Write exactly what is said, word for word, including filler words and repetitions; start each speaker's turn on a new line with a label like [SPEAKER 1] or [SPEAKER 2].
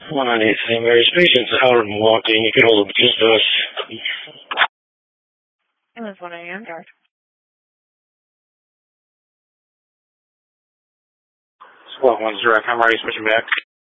[SPEAKER 1] one ninety-eight Saint Mary's patients, Howard Milwaukee. You can hold them just us.
[SPEAKER 2] It was one a.m.
[SPEAKER 1] twelve one zero, I'm already switching back.